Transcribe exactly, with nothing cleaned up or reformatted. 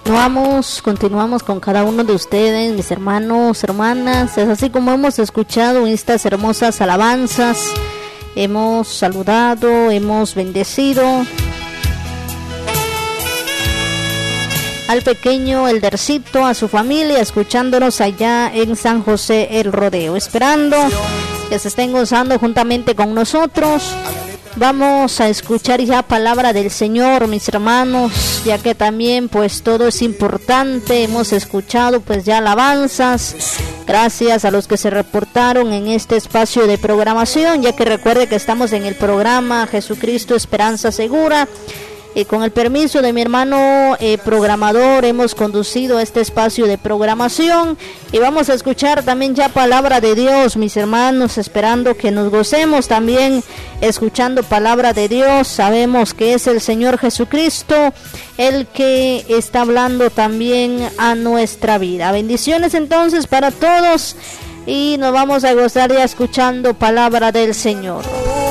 Continuamos, continuamos con cada uno de ustedes, mis hermanos, hermanas. Es así como hemos escuchado estas hermosas alabanzas. Hemos saludado, hemos bendecido al pequeño Eldercito, a su familia, escuchándonos allá en San José el Rodeo, esperando que se estén gozando juntamente con nosotros. Vamos a escuchar ya palabra del Señor, mis hermanos, ya que también pues todo es importante. Hemos escuchado pues ya alabanzas. Gracias a los que se reportaron en este espacio de programación, ya que recuerde que estamos en el programa Jesucristo Esperanza Segura. Y con el permiso de mi hermano eh, programador hemos conducido este espacio de programación y vamos a escuchar también ya palabra de Dios, mis hermanos, esperando que nos gocemos también escuchando palabra de Dios. Sabemos que es el Señor Jesucristo el que está hablando también a nuestra vida. Bendiciones entonces para todos y nos vamos a gozar ya escuchando palabra del Señor.